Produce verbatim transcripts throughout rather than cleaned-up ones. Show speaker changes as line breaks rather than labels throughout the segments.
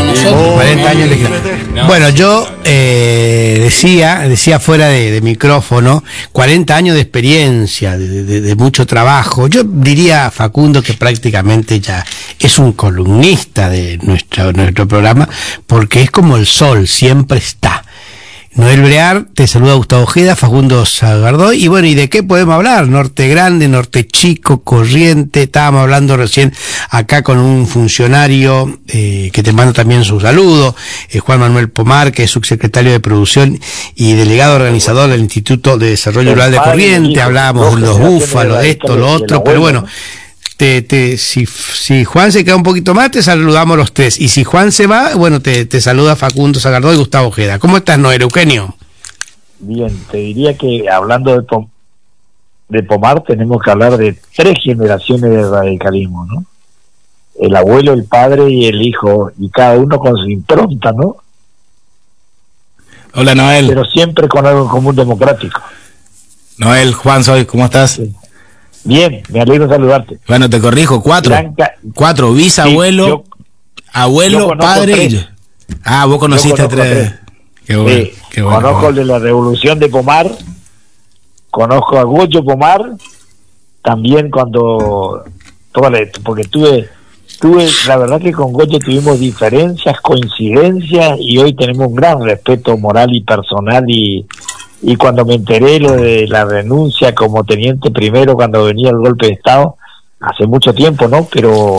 con nosotros.
cuarenta años de no. Bueno, yo eh, decía, decía fuera de, de micrófono, cuarenta años de experiencia, de, de, de mucho trabajo. Yo diría, Facundo, que prácticamente ya es un columnista de nuestro, nuestro programa, porque es como el sol, siempre está. Noel Brear, te saluda Gustavo Ojeda, Facundo Sagardoy, y bueno, ¿y de qué podemos hablar? Norte Grande, Norte Chico, Corriente. Estábamos hablando recién acá con un funcionario eh, que te mando también su saludo, eh, Juan Manuel Pomar, que es subsecretario de Producción y delegado organizador del Instituto de Desarrollo Rural de Corriente. Hablábamos de los búfalos, de esto, lo otro, pero bueno, Te, te, si, si Juan se queda un poquito más, te saludamos los tres. Y si Juan se va, bueno, te, te saluda Facundo Sagardoy y Gustavo Ojeda. ¿Cómo estás, Noel Eugenio?
Bien, te diría que hablando de, Pom de Pomar, tenemos que hablar de tres generaciones de radicalismo, ¿no? El abuelo, el padre y el hijo, y cada uno con su impronta, ¿no?
Hola, Noel.
Pero siempre con algo en común democrático.
Noel, Juan, soy, ¿cómo estás?
Sí. Bien, me alegro de saludarte.
Bueno, te corrijo, cuatro. Blanca, cuatro, bisabuelo, sí, yo, abuelo, yo padre. Y... Ah, vos conociste tres. tres. Qué bueno,
sí,
qué bueno.
Conozco el de la Revolución de Pomar, conozco a Goyo Pomar, también cuando, tómale, porque tuve, tuve, la verdad que con Goyo tuvimos diferencias, coincidencias, y hoy tenemos un gran respeto moral y personal, y Y cuando me enteré lo de la renuncia como teniente primero cuando venía el golpe de Estado, hace mucho tiempo, ¿no? Pero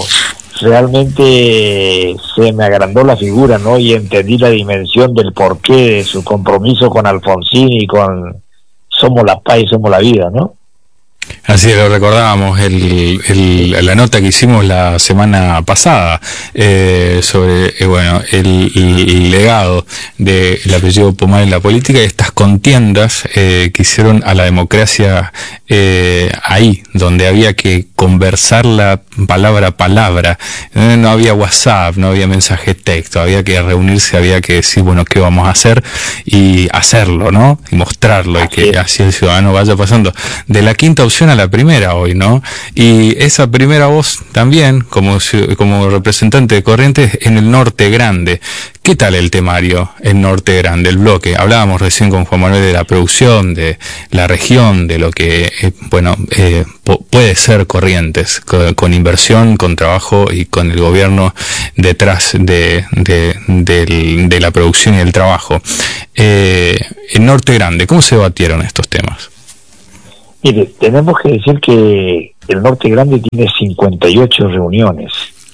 realmente se me agrandó la figura, ¿no? Y entendí la dimensión del porqué de su compromiso con Alfonsín y con Somos la Paz y Somos la Vida, ¿no?
Así lo recordábamos, el, el, la nota que hicimos la semana pasada eh, sobre eh, bueno el, el legado del apellido Pomar en la política y estas contiendas eh, que hicieron a la democracia eh, ahí, donde había que conversarla palabra a palabra, eh, no había WhatsApp, no había mensaje de texto, había que reunirse, había que decir, bueno, ¿qué vamos a hacer? Y hacerlo, ¿no? Y mostrarlo, y que así el ciudadano vaya pasando de la quinta opción a la primera hoy, ¿no? Y esa primera voz también, como, como representante de Corrientes, en el Norte Grande. ¿Qué tal el temario, el Norte Grande, el bloque? Hablábamos recién con Juan Manuel de la producción, de la región, de lo que, eh, bueno, eh, puede ser Corrientes, con, con inversión, con trabajo y con el gobierno detrás de, de, de, de la producción y el trabajo. Eh, el Norte Grande, ¿cómo se debatieron estos temas?
Mire, tenemos que decir que el Norte Grande tiene cincuenta y ocho reuniones.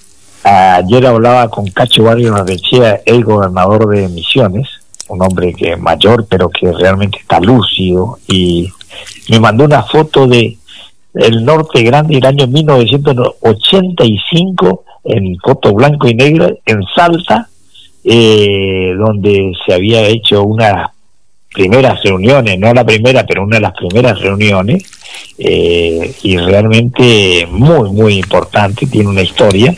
Ayer hablaba con Cacho Barrio Narrechea, el gobernador de Misiones, un hombre que mayor, pero que realmente está lúcido, y me mandó una foto de el Norte Grande del año mil novecientos ochenta y cinco, en foto blanco y negro, en Salta, eh, donde se había hecho una primeras reuniones, no la primera, pero una de las primeras reuniones, eh, y realmente muy, muy importante, tiene una historia.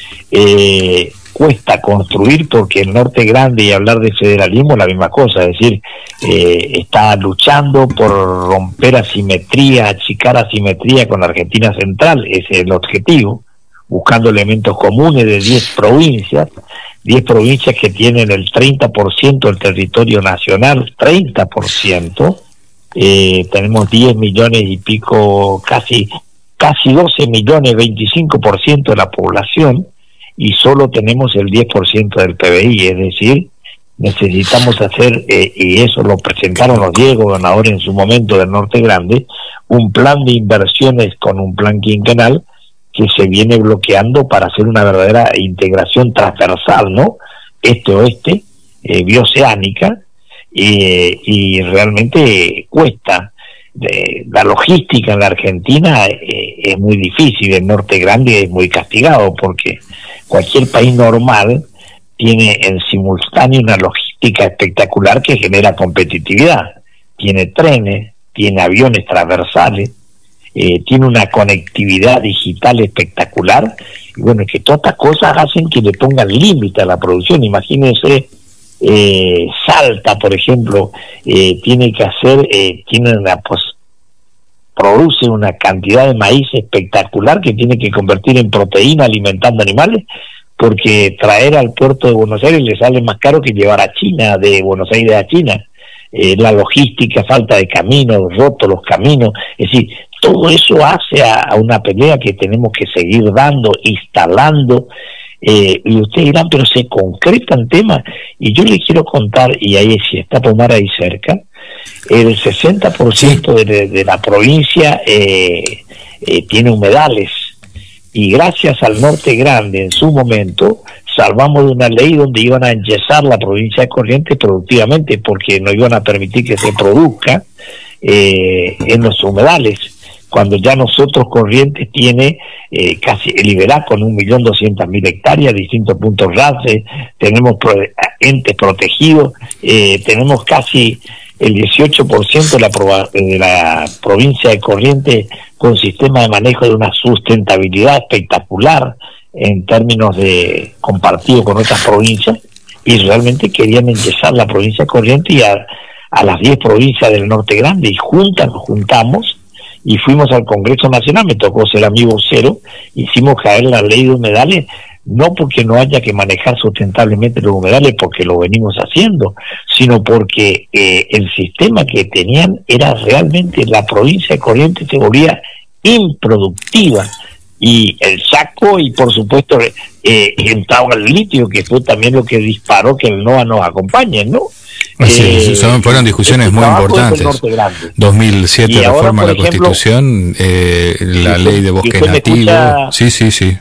Eh, cuesta construir porque el Norte Grande, y hablar de federalismo es la misma cosa, es decir, eh, está luchando por romper asimetría, achicar asimetría con Argentina Central, ese es el objetivo, buscando elementos comunes de diez provincias, diez provincias que tienen el treinta por ciento del territorio nacional, treinta por ciento, eh, tenemos diez millones y pico, casi casi doce millones, veinticinco por ciento de la población, y solo tenemos el diez por ciento del P B I, es decir, necesitamos hacer, eh, y eso lo presentaron los diez gobernadores en su momento del Norte Grande, un plan de inversiones con un plan quinquenal que se viene bloqueando para hacer una verdadera integración transversal, ¿no? Este-oeste, eh, bioceánica, eh, y realmente cuesta. De, la logística en la Argentina eh, es muy difícil, el Norte Grande es muy castigado, porque cualquier país normal tiene en simultáneo una logística espectacular que genera competitividad. Tiene trenes, tiene aviones transversales, Eh, tiene una conectividad digital espectacular, y bueno, que todas estas cosas hacen que le pongan límite a la producción. Imagínense, eh, Salta, por ejemplo, eh, tiene que hacer, eh, tiene una, pues, produce una cantidad de maíz espectacular que tiene que convertir en proteína alimentando animales, porque traer al puerto de Buenos Aires le sale más caro que llevar a China, de Buenos Aires a China. Eh, la logística, falta de caminos, rotos los caminos, es decir, todo eso hace a, a una pelea que tenemos que seguir dando, instalando, eh, y ustedes dirán, pero se concretan temas, y yo les quiero contar, y ahí si está Pomar ahí cerca, el sesenta por ciento de, de la provincia eh, eh, tiene humedales, y gracias al Norte Grande en su momento salvamos de una ley donde iban a enyesar la provincia de Corrientes productivamente porque no iban a permitir que se produzca eh, en los humedales, cuando ya nosotros Corrientes tiene eh, casi el Iberá con un millón doscientas mil hectáreas, distintos puntos R A C, tenemos pro, entes protegidos, eh, tenemos casi el dieciocho por ciento de la, proba, de la provincia de Corrientes con sistema de manejo de una sustentabilidad espectacular en términos de compartido con otras provincias, y realmente querían enyesar la provincia de Corrientes y a, a las diez provincias del Norte Grande, y juntas nos juntamos y fuimos al Congreso Nacional, me tocó ser amigo vocero, hicimos caer la ley de humedales, no porque no haya que manejar sustentablemente los humedales, porque lo venimos haciendo, sino porque eh, el sistema que tenían era realmente, la provincia de Corrientes se volvía improductiva, y el saco, y por supuesto eh, entraba el litio, que fue también lo que disparó que el NOA nos acompañe, ¿no?
Sí,
eh,
son, fueron discusiones muy importantes. dos mil siete
y
reforma
ahora,
la
ejemplo,
Constitución, eh, la
si
ley
usted,
de bosque
si
nativo.
Escucha,
sí, sí, sí.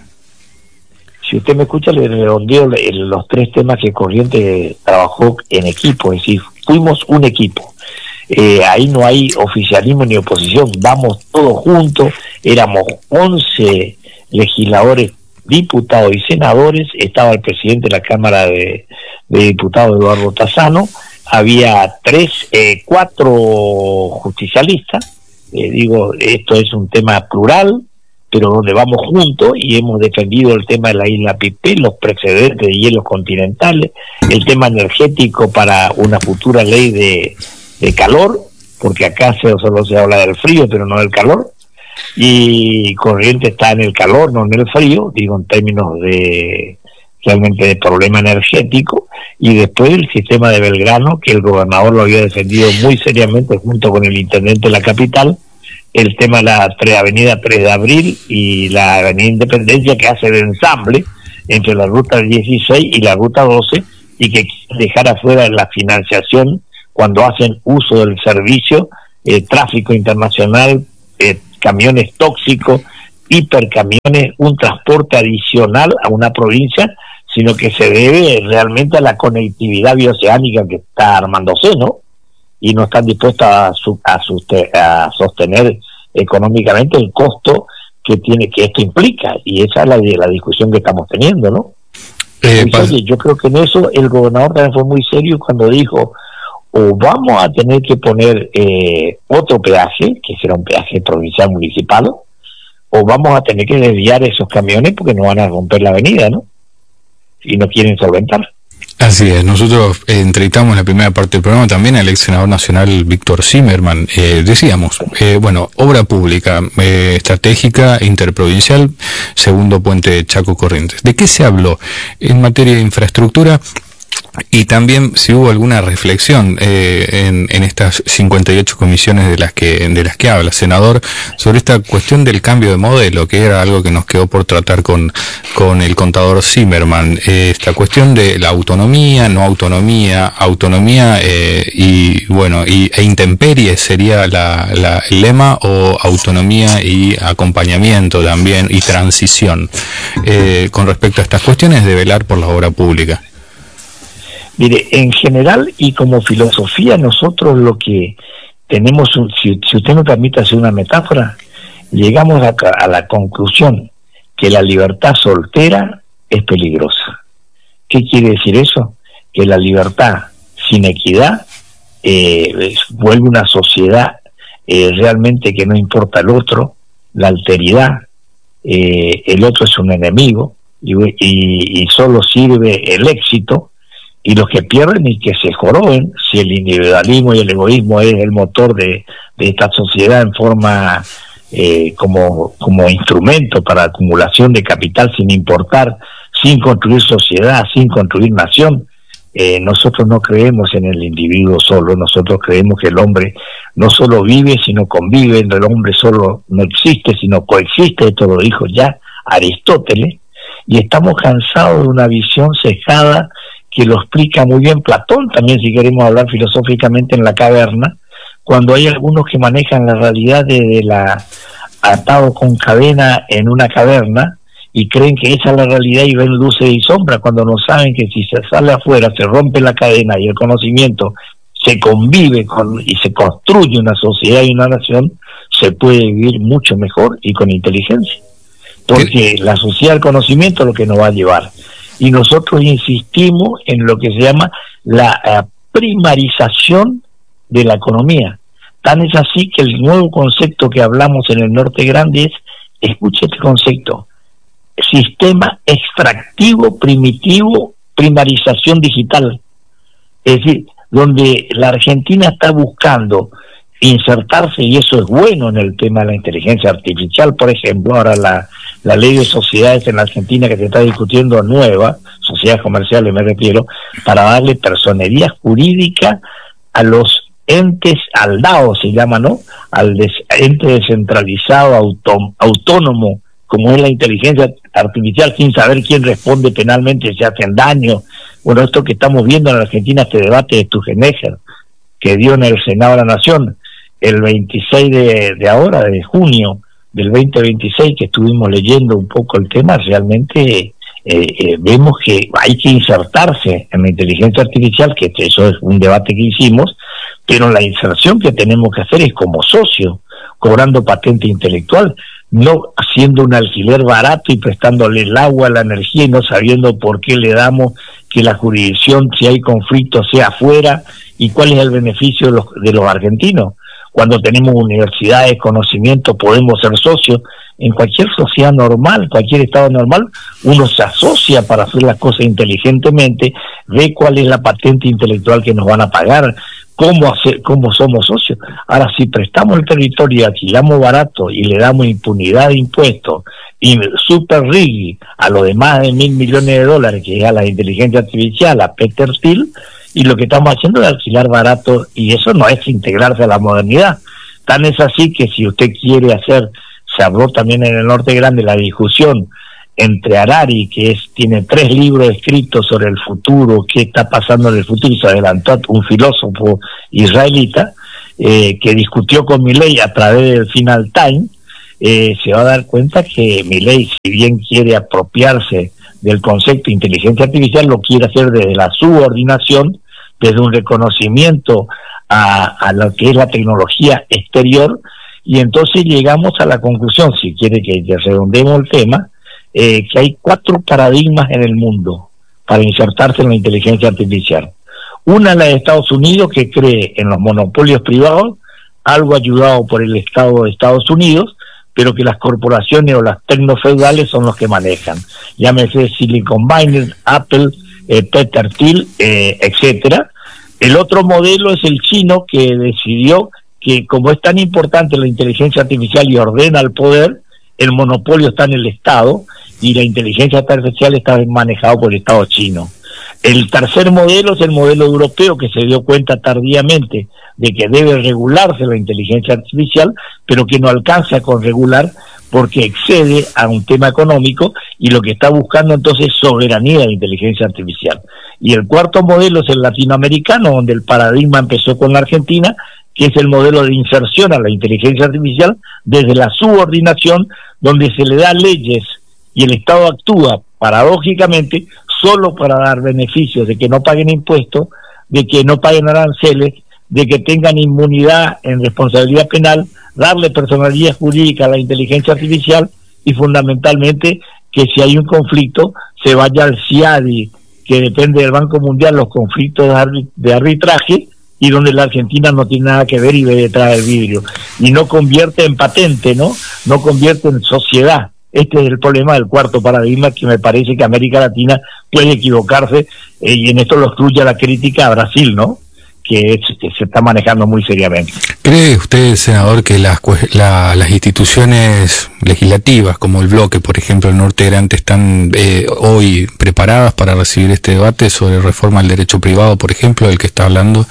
Si usted me escucha, le redondeo los tres temas que Corrientes trabajó en equipo, es decir, fuimos un equipo. Eh, ahí no hay oficialismo ni oposición, vamos todos juntos, éramos once legisladores, diputados y senadores, estaba el presidente de la Cámara de, de Diputados, Eduardo Tazano, había tres, eh, cuatro justicialistas, eh, digo, esto es un tema plural, pero donde vamos juntos, y hemos defendido el tema de la isla Pipé, los precedentes de hielos continentales, el tema energético para una futura ley de de calor, porque acá se, solo se habla del frío, pero no del calor, y Corrientes está en el calor, no en el frío, digo en términos de realmente de problema energético, y después el sistema de Belgrano, que el gobernador lo había defendido muy seriamente junto con el intendente de la capital, el tema de la avenida tres de abril y la avenida Independencia, que hace el ensamble entre la ruta dieciséis y la ruta doce, y que dejar afuera la financiación cuando hacen uso del servicio, eh, tráfico internacional, eh, camiones tóxicos, hipercamiones, un transporte adicional a una provincia, sino que se debe realmente a la conectividad bioceánica que está armándose, ¿no? Y no están dispuestos a, su, a, suste, a sostener económicamente el costo que tiene que esto implica, y esa es la, la discusión que estamos teniendo, ¿no? Eh, pues, oye, yo creo que en eso el gobernador también fue muy serio cuando dijo, o vamos a tener que poner eh, otro peaje, que será un peaje provincial municipal, o vamos a tener que desviar esos camiones porque no van a romper la avenida, ¿no? Y no quieren solventar.
Así es, nosotros eh, entrevistamos en la primera parte del programa también al ex senador nacional Víctor Zimmerman. Eh, decíamos, eh, bueno, obra pública, eh, estratégica, interprovincial, segundo puente Chaco Corrientes. ¿De qué se habló en materia de infraestructura? Y también si hubo alguna reflexión eh, en, en estas cincuenta y ocho comisiones de las que de las que habla, senador, sobre esta cuestión del cambio de modelo, que era algo que nos quedó por tratar con, con el contador Zimmerman, eh, esta cuestión de la autonomía, no autonomía, autonomía eh, y bueno, y, e intemperie sería la, la, el lema, o autonomía y acompañamiento también, y transición, eh, con respecto a estas cuestiones de velar por la obra pública.
Mire, en general y como filosofía, nosotros lo que tenemos, si, si usted me permite hacer una metáfora, llegamos a, a la conclusión que la libertad soltera es peligrosa. ¿Qué quiere decir eso? Que la libertad sin equidad eh, vuelve una sociedad eh, realmente que no importa el otro, la alteridad, eh, el otro es un enemigo, y, y, y solo sirve el éxito, y los que pierden y que se joroben, si el individualismo y el egoísmo es el motor de, de esta sociedad en forma eh, como, como instrumento para acumulación de capital sin importar sin construir sociedad, sin construir nación. Eh, nosotros no creemos en el individuo solo, nosotros creemos que el hombre no solo vive, sino convive, el hombre solo no existe, sino coexiste, esto lo dijo ya Aristóteles, y estamos cansados de una visión cejada que lo explica muy bien Platón, también si queremos hablar filosóficamente en La Caverna, cuando hay algunos que manejan la realidad de, de la atado con cadena en una caverna, y creen que esa es la realidad y ven luces y sombras, cuando no saben que si se sale afuera, se rompe la cadena y el conocimiento se convive con y se construye una sociedad y una nación, se puede vivir mucho mejor y con inteligencia. Porque la sociedad del conocimiento es lo que nos va a llevar. Y nosotros insistimos en lo que se llama la uh, primarización de la economía. Tan es así que el nuevo concepto que hablamos en el Norte Grande es, escuche este concepto, sistema extractivo, primitivo, primarización digital. Es decir, donde la Argentina está buscando insertarse, y eso es bueno en el tema de la inteligencia artificial, por ejemplo, ahora la, la ley de sociedades en la Argentina que se está discutiendo nueva, sociedades comerciales me refiero, para darle personería jurídica a los entes, al D A O se llama, ¿no? Al des, ente descentralizado, auto, autónomo, como es la inteligencia artificial, sin saber quién responde penalmente si hacen daño. Bueno, esto que estamos viendo en la Argentina, este debate de Stugenegger, que dio en el Senado de la Nación el veintiséis de, de ahora, de junio del veinte veintiséis, que estuvimos leyendo un poco el tema, realmente eh, eh, vemos que hay que insertarse en la inteligencia artificial, que eso es un debate que hicimos, pero la inserción que tenemos que hacer es como socio, cobrando patente intelectual, no haciendo un alquiler barato y prestándole el agua, la energía y no sabiendo por qué le damos que la jurisdicción, si hay conflicto, sea afuera, y cuál es el beneficio de los, de los argentinos. Cuando tenemos universidades, conocimiento, podemos ser socios. En cualquier sociedad normal, cualquier estado normal, uno se asocia para hacer las cosas inteligentemente, ve cuál es la patente intelectual que nos van a pagar, cómo hacer, cómo somos socios. Ahora, si prestamos el territorio y alquilamos barato y le damos impunidad de impuestos y super riggy a los de más de mil millones de dólares, que es a la inteligencia artificial, a Peter Thiel, y lo que estamos haciendo es alquilar barato, y eso no es integrarse a la modernidad. Tan es así que si usted quiere hacer, se habló también en el Norte Grande la discusión entre Harari, que es tiene tres libros escritos sobre el futuro, qué está pasando en el futuro, y se adelantó un filósofo israelita, eh, que discutió con Milei a través del Final Time, eh, se va a dar cuenta que Milei, si bien quiere apropiarse del concepto de inteligencia artificial, lo quiere hacer desde la subordinación, desde un reconocimiento a, a lo que es la tecnología exterior, y entonces llegamos a la conclusión, si quiere que redondeemos el tema, eh, que hay cuatro paradigmas en el mundo para insertarse en la inteligencia artificial. Una es la de Estados Unidos, que cree en los monopolios privados, algo ayudado por el Estado de Estados Unidos, pero que las corporaciones o las tecnofeudales son los que manejan. Llámese Silicon Valley, Apple, eh, Peter Thiel, eh, etcétera. El otro modelo es el chino, que decidió que como es tan importante la inteligencia artificial y ordena el poder, el monopolio está en el Estado y la inteligencia artificial está manejado por el Estado chino. El tercer modelo es el modelo europeo, que se dio cuenta tardíamente de que debe regularse la inteligencia artificial, pero que no alcanza con regular porque excede a un tema económico, y lo que está buscando entonces es soberanía de la inteligencia artificial. Y el cuarto modelo es el latinoamericano, donde el paradigma empezó con la Argentina, que es el modelo de inserción a la inteligencia artificial desde la subordinación, donde se le da leyes y el Estado actúa paradójicamente solo para dar beneficios, de que no paguen impuestos, de que no paguen aranceles, de que tengan inmunidad en responsabilidad penal, darle personalidad jurídica a la inteligencia artificial, y fundamentalmente que si hay un conflicto se vaya al C I A D I, que depende del Banco Mundial, los conflictos de arbitraje, y donde la Argentina no tiene nada que ver y ve detrás del vidrio, y no convierte en patente, ¿no? No convierte en sociedad. Este es el problema del cuarto paradigma, que me parece que América Latina puede equivocarse, eh, y en esto lo excluye la crítica a Brasil, ¿no? que, es, que se está manejando muy seriamente.
¿Cree usted, senador, que las, la, las instituciones legislativas, como el bloque, por ejemplo, el Norte Grande, están eh, hoy preparadas para recibir este debate sobre reforma al derecho privado, por ejemplo, del que está hablando?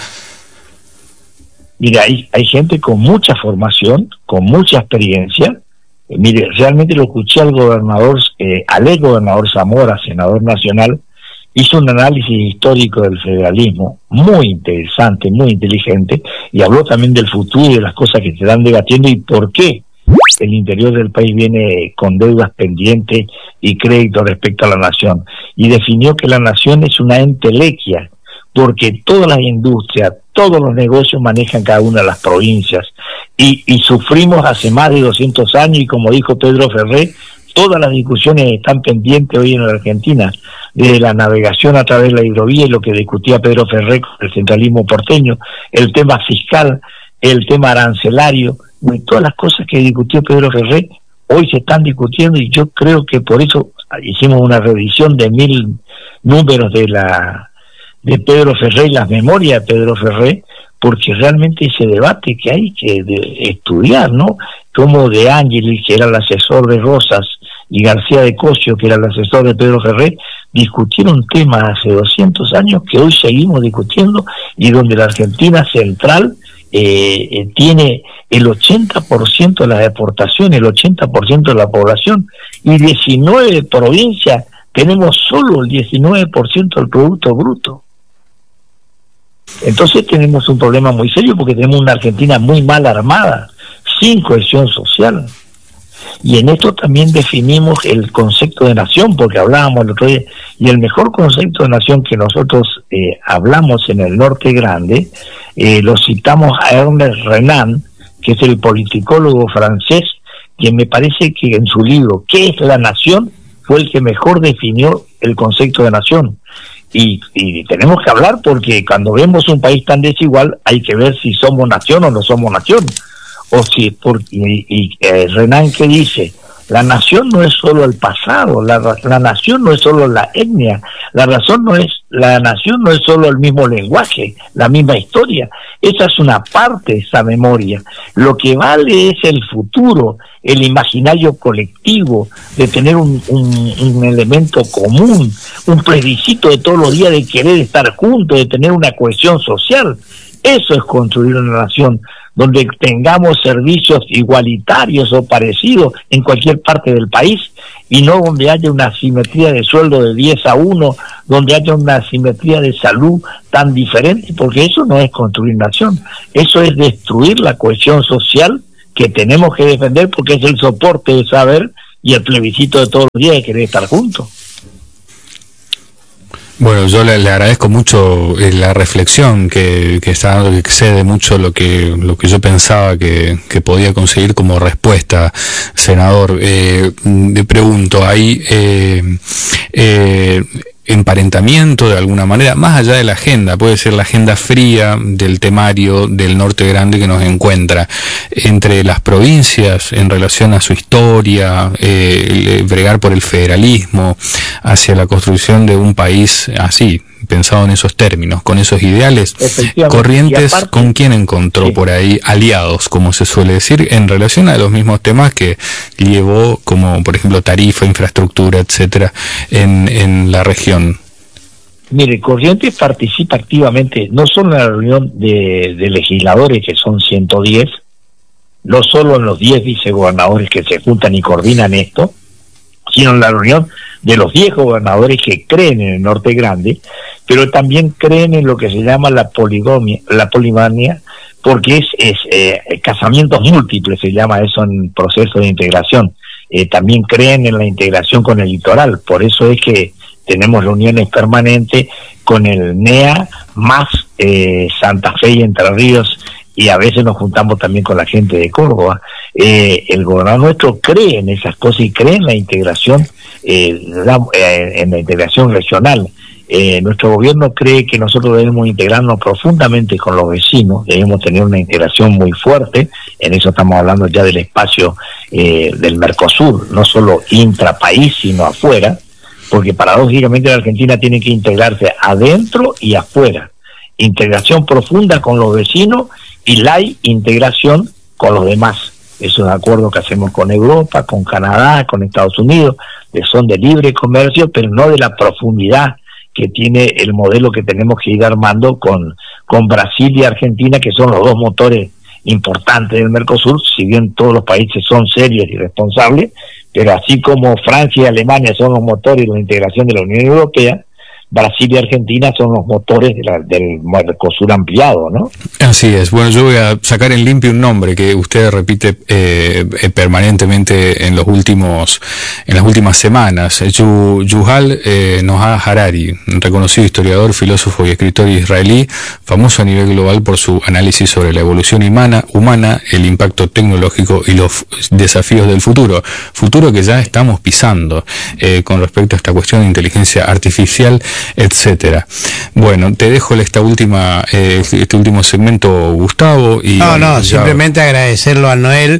Mira, hay, hay gente con mucha formación, con mucha experiencia. Eh, mire, realmente lo escuché al gobernador, eh, al ex gobernador Zamora, senador nacional, hizo un análisis histórico del federalismo muy interesante, muy inteligente, y habló también del futuro y de las cosas que se están debatiendo y por qué el interior del país viene con deudas pendientes y créditos respecto a la nación. Y definió que la nación es una entelequia, porque todas las industrias, todos los negocios manejan cada una de las provincias, y, y sufrimos hace más de doscientos años, y como dijo Pedro Ferré, todas las discusiones están pendientes hoy en la Argentina, desde la navegación a través de la hidrovía y lo que discutía Pedro Ferré con el centralismo porteño, el tema fiscal, el tema arancelario, y todas las cosas que discutió Pedro Ferré hoy se están discutiendo, y yo creo que por eso hicimos una revisión de mil números de la de Pedro Ferré y las memorias de Pedro Ferré, porque realmente ese debate que hay que de, estudiar, ¿no? Como De Angelis, que era el asesor de Rosas, y García de Cosio, que era el asesor de Pedro Ferré, discutieron temas hace doscientos años que hoy seguimos discutiendo, y donde la Argentina central eh, eh, tiene el ochenta por ciento de las exportaciones, el ochenta por ciento de la población, y diecinueve provincias tenemos solo el diecinueve por ciento del Producto Bruto. Entonces tenemos un problema muy serio, porque tenemos una Argentina muy mal armada, sin cohesión social. Y en esto también definimos el concepto de nación, porque hablábamos el otro día, y el mejor concepto de nación que nosotros eh, hablamos en el Norte Grande, eh, lo citamos a Ernest Renan, que es el politicólogo francés, que me parece que en su libro ¿Qué es la nación?, fue el que mejor definió el concepto de nación. Y, y tenemos que hablar, porque cuando vemos un país tan desigual hay que ver si somos nación o no somos nación. O si, porque, y, y eh, Renan, que dice, la nación no es solo el pasado, la, la nación no es solo la etnia, la razón no es, la nación no es solo el mismo lenguaje, la misma historia, esa es una parte de esa memoria. Lo que vale es el futuro, el imaginario colectivo, de tener un, un, un elemento común, un plebiscito de todos los días de querer estar juntos, de tener una cohesión social. Eso es construir una nación donde tengamos servicios igualitarios o parecidos en cualquier parte del país, y no donde haya una asimetría de sueldo de diez a uno, donde haya una asimetría de salud tan diferente, porque eso no es construir nación, eso es destruir la cohesión social que tenemos que defender, porque es el soporte de saber y el plebiscito de todos los días de querer estar juntos.
Bueno, yo le, le agradezco mucho eh, la reflexión que, que está dando, que excede mucho lo que lo que yo pensaba que, que podía conseguir como respuesta, senador. Eh, le pregunto, ¿hay eh, eh, emparentamiento de alguna manera, más allá de la agenda? Puede ser la agenda fría del temario del Norte Grande que nos encuentra entre las provincias en relación a su historia, eh, bregar por el federalismo, hacia la construcción de un país así, pensado en esos términos, con esos ideales. Corrientes, aparte, ¿con quién encontró sí. por ahí aliados, como se suele decir, en relación a los mismos temas que llevó, como por ejemplo tarifa, infraestructura, etcétera, en, en la región?
Mire, Corrientes participa activamente, no solo en la reunión de, de legisladores, que son ciento diez, no solo en los diez vicegobernadores que se juntan y coordinan esto, sino en la reunión de los diez gobernadores que creen en el Norte Grande, pero también creen en lo que se llama la poligamia, la poligamia, porque es, es eh, casamientos múltiples, se llama eso en proceso de integración. Eh, también creen en la integración con el litoral, por eso es que tenemos reuniones permanentes con el N E A, más eh, Santa Fe y Entre Ríos, y a veces nos juntamos también con la gente de Córdoba. Eh, el gobernador nuestro cree en esas cosas y cree en la integración, eh, la, eh, en la integración regional. Eh, nuestro gobierno cree que nosotros debemos integrarnos profundamente con los vecinos, debemos tener una integración muy fuerte, en eso estamos hablando ya del espacio eh, del Mercosur, no solo intrapaís, sino afuera, porque paradójicamente la Argentina tiene que integrarse adentro y afuera. integración profunda con los vecinos y la integración con los demás. Esos acuerdos que hacemos con Europa, con Canadá, con Estados Unidos, que son de libre comercio, pero no de la profundidad que tiene el modelo que tenemos que ir armando con, con Brasil y Argentina, que son los dos motores importantes del Mercosur, si bien todos los países son serios y responsables, pero así como Francia y Alemania son los motores de la integración de la Unión Europea, Brasil y Argentina son los motores de la, del Mercosur ampliado, ¿no?
Así es. Bueno, yo voy a sacar en limpio un nombre que usted repite eh, permanentemente en los últimos, en las últimas semanas. Yu, Yuval eh, Noah Harari, reconocido historiador, filósofo y escritor israelí, famoso a nivel global por su análisis sobre la evolución humana, humana, el impacto tecnológico y los desafíos del futuro. Futuro que ya estamos pisando eh, con respecto a esta cuestión de inteligencia artificial, etcétera. Bueno, te dejo esta última, eh, este último segmento, Gustavo. Y
no, no,
ya...
simplemente agradecerlo a Noel.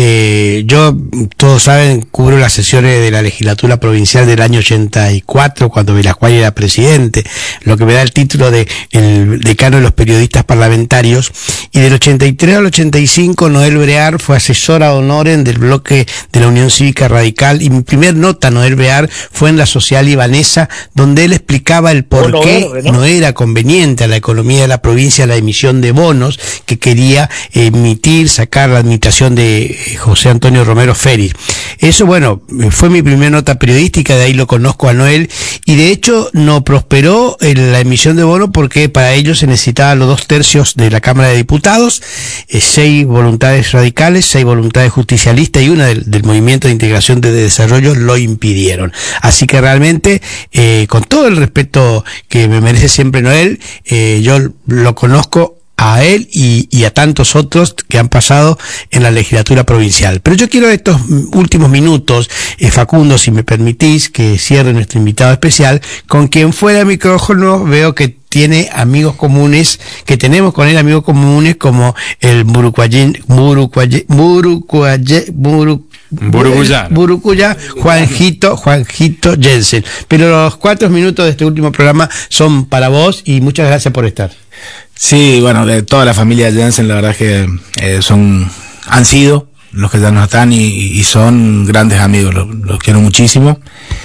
Eh, yo, todos saben, cubro las sesiones de la legislatura provincial del año ochenta y cuatro, cuando Vilascuay era presidente, lo que me da el título de el decano de los periodistas parlamentarios. Y del ochenta y tres al ochenta y cinco, Noel Brear fue asesora honoren del bloque de la Unión Cívica Radical. Y mi primer nota, Noel Brear, fue en la Social Libanesa, donde él explicaba el por
Bono
qué
verde, ¿no?
no era conveniente a la economía de la provincia la emisión de bonos que quería emitir, sacar la administración de José Antonio Romero Félix. Eso, bueno, fue mi primera nota periodística, de ahí lo conozco a Noel, y de hecho no prosperó en la emisión de bonos porque para ello se necesitaban los dos tercios de la Cámara de Diputados, eh, seis voluntades radicales, seis voluntades justicialistas y una del, del Movimiento de Integración de Desarrollo lo impidieron. Así que realmente, eh, con todo el respeto que me merece siempre Noel, eh, yo lo conozco a él y, y a tantos otros que han pasado en la legislatura provincial. Pero yo quiero estos últimos minutos, eh, Facundo, si me permitís, que cierre nuestro invitado especial, con quien fuera de micrófono veo que tiene amigos comunes, que tenemos con él amigos comunes como el Burucuayín, Burucuayé, Burucuayé, Burucuayé,
Burucuyá, ¿no?
Burucuyá, Juanjito, Juanjito Jensen. Pero los cuatro minutos de este último programa son para vos y muchas gracias por estar.
Sí, bueno, de toda la familia Jensen, la verdad es que eh, son, han sido los que ya no están y, y son grandes amigos, los, los quiero muchísimo.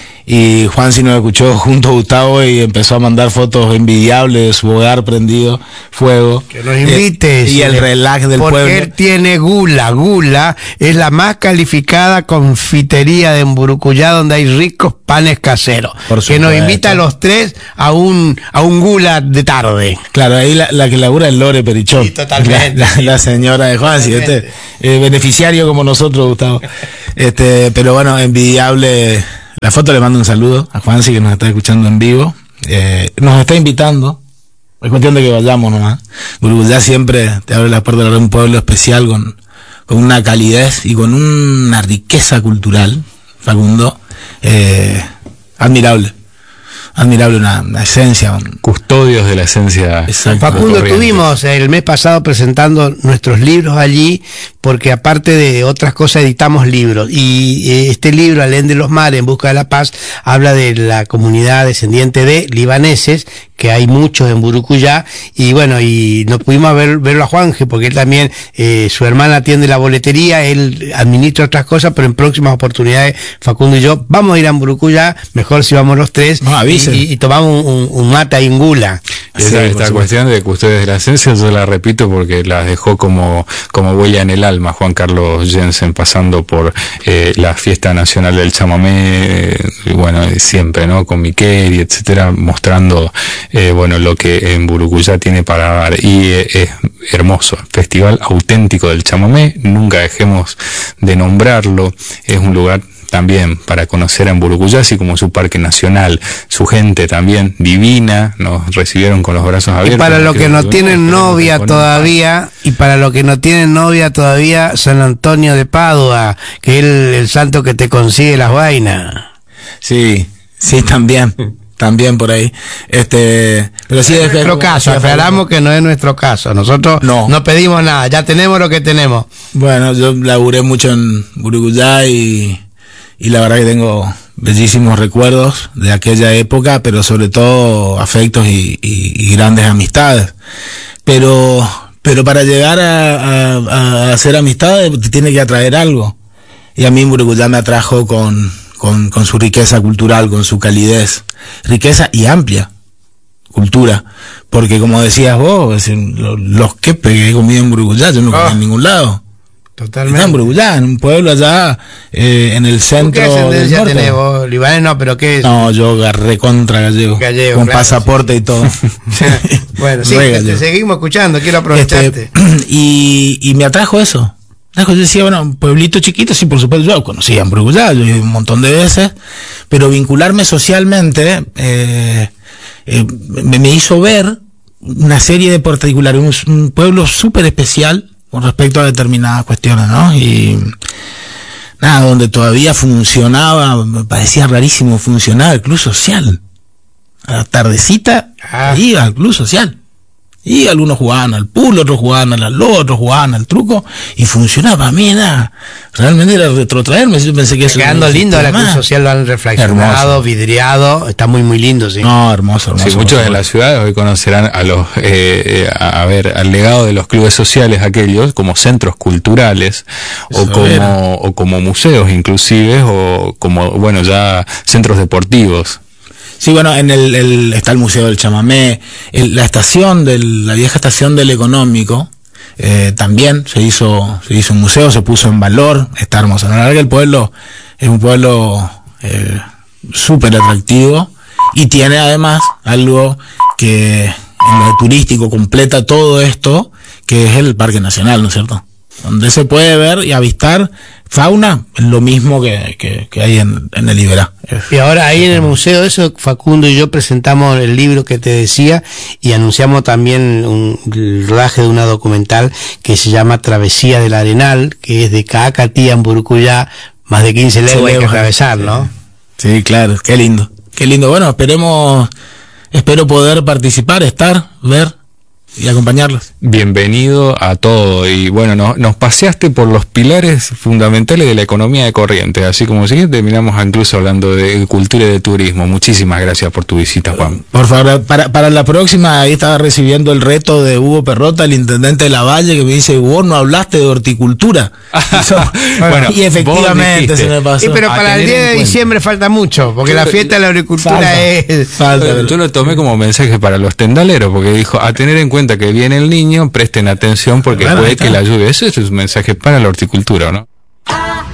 Y Juan sí nos escuchó junto a Gustavo y empezó a mandar fotos envidiables de su hogar prendido fuego.
Que nos invites.
Eh, y el relax del
porque
pueblo.
Porque él tiene Gula. Gula es la más calificada confitería de Burucuyá, donde hay ricos panes caseros.
Por
que nos
supuesto.
invita a los tres a un a un Gula de tarde.
Claro, ahí la, la que labura es Lore Perichón.
Sí, totalmente.
La, la, la señora de Juan, sí, este, eh, beneficiario como nosotros, Gustavo. Este, pero bueno, envidiable. La foto, le mando un saludo a Juansi, que nos está escuchando en vivo. Eh, nos está invitando. Es cuestión de que vayamos nomás. Burucuyá siempre te abre las puertas de un pueblo especial con, con una calidez y con una riqueza cultural, Facundo, eh, admirable. Admirable, una, una esencia. Un...
Custodios de la esencia.
Exacto.
Facundo, estuvimos el mes pasado presentando nuestros libros allí, porque aparte de otras cosas editamos libros, y este libro, Alén de los Mares, en busca de la paz, habla de la comunidad descendiente de libaneses, que hay muchos en Burucuyá, y bueno, y nos pudimos ver, verlo a Juanje, porque él también, eh, su hermana atiende la boletería, él administra otras cosas, pero en próximas oportunidades, Facundo y yo vamos a ir a Burucuyá, mejor si vamos los tres,
no,
y, y, y tomamos un, un mata y un gula.
Esa,
Sí,
esta cuestión de custodios de la esencia yo la repito porque la dejó como, como huella en el alma Juan Carlos Jensen, pasando por eh, la fiesta nacional del chamamé, eh, y bueno, siempre, ¿no? Con Miquel y etcétera, mostrando eh, bueno, lo que en Burucuyá tiene para dar, y eh, es hermoso, festival auténtico del chamamé, nunca dejemos de nombrarlo, es un lugar también para conocer en Burucuyá, así como su parque nacional, su gente también divina, nos recibieron con los brazos abiertos.
Y para los que no tienen novia todavía, y para los que no tienen novia todavía, San Antonio de Padua, que es el, el santo que te consigue las vainas.
Sí, sí, también. También por ahí. Este, pero sí,
no es
es
nuestro caso, aclaramos que no es nuestro caso. Nosotros no. no pedimos nada, ya tenemos lo que tenemos.
Bueno, yo laburé mucho en Burucuyá y, y la verdad que tengo bellísimos recuerdos de aquella época, pero sobre todo afectos y, y, y grandes amistades. Pero, pero para llegar a, a, a hacer amistades te tiene que atraer algo. Y a mí Mburucuyá me atrajo con, con, con su riqueza cultural, con su calidez, riqueza y amplia cultura. Porque como decías vos, los, los quepes que he comido en Mburucuyá, yo no comí oh. en ningún lado.
Totalmente.
Está en Mburucuyá, en un pueblo allá, eh, en el centro.
¿Qué ascendencia tenés vos? Libanés no, pero ¿qué es?
No, yo agarré contra gallego.
Gallego,
con
claro,
pasaporte sí. y todo.
Bueno, sí, te, te seguimos escuchando, quiero aprovecharte.
Este, y, y me atrajo eso. Yo decía, bueno, un pueblito chiquito, sí, por supuesto, yo conocía en Mburucuyá, yo iba un montón de veces, pero vincularme socialmente eh, eh, me, me hizo ver una serie de particulares, un, un pueblo súper especial con respecto a determinadas cuestiones, ¿no? Y nada, donde todavía funcionaba, me parecía rarísimo, funcionaba el club social. A la tardecita ah. iba al club social. Y algunos jugaban al pool, otros jugaban al aló, otros jugaban al truco, y funcionaba. A mí era, realmente era retrotraerme. Yo pensé que eso
quedando lindo, la cruz social lo han reflexionado, hermoso. Vidriado, está muy muy lindo, sí.
No, hermoso, hermoso.
Sí, muchos de las ciudades hoy conocerán a los, eh, a, a ver, al legado de los clubes sociales aquellos, como centros culturales, eso o como, era. o como museos inclusive, o como, bueno, ya centros deportivos.
Sí, bueno, en el, el está el Museo del Chamamé, el, la estación del, la vieja estación del Económico, eh, también se hizo, se hizo un museo, se puso en valor, está hermoso. La verdad que el pueblo es un pueblo eh, súper atractivo y tiene además algo que en lo turístico completa todo esto, que es el Parque Nacional, ¿no es cierto? Donde se puede ver y avistar fauna, lo mismo que, que, que hay en, en el Iberá.
Y ahora ahí en el museo, eso, Facundo y yo presentamos el libro que te decía y anunciamos también un, el rodaje de una documental que se llama Travesía del Arenal, que es de Caacatía en Mburucuyá, más de quince leguas hay que atravesar, ¿no?
Sí, claro, qué lindo, qué lindo. Bueno, esperemos, espero poder participar, estar, ver y acompañarlos.
Bienvenido a todo. Y bueno, no, nos paseaste por los pilares fundamentales de la economía de Corrientes, así como si terminamos incluso hablando de cultura y de turismo. Muchísimas gracias por tu visita, Juan.
Por favor, para, para la próxima, ahí estaba recibiendo el reto de Hugo Perrota, el intendente de La Valle, que me dice, vos no hablaste de horticultura. Eso, bueno, y efectivamente se me pasó.
Sí, pero para el diez de diciembre falta mucho, porque la fiesta de la horticultura falta, es...
Falta. Yo lo tomé como mensaje para los tendaleros, porque dijo, a tener en cuenta que viene el niño, presten atención porque claro, puede que la lluvia, eso es un mensaje para la horticultura, ¿no?